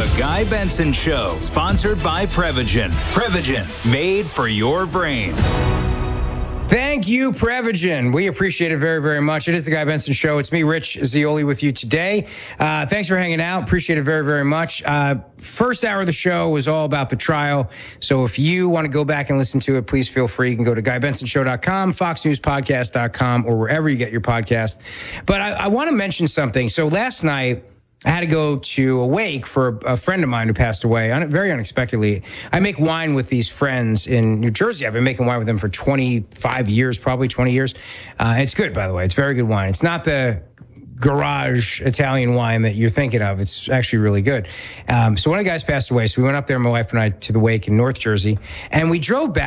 The Guy Benson Show, sponsored by Prevagen. Prevagen, made for your brain. Thank you, Prevagen. We appreciate it very, very much. It is the Guy Benson Show. It's me, Rich Zeoli, with you today. Thanks for hanging out. Appreciate it very, very much. First hour of the show was all about the trial. So if you want to go back and listen to it, please feel free. You can go to GuyBensonShow.com, FoxNewsPodcast.com, or wherever you get your podcast. But I want to mention something. So last night, I had to go to a wake for a friend of mine who passed away very unexpectedly. I make wine with these friends in New Jersey. I've been making wine with them for 25 years, probably 20 years. It's good, by the way. It's very good wine. It's not the garage Italian wine that you're thinking of. It's actually really good. So one of the guys passed away. So we went up there, my wife and I, to the wake in North Jersey, and we drove back.